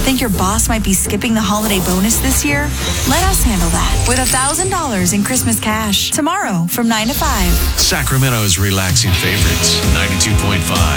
Think your boss might be skipping the holiday bonus this year? Let us handle that with $1,000 in Christmas cash tomorrow from 9 to 5. Sacramento's relaxing favorites, 92.5.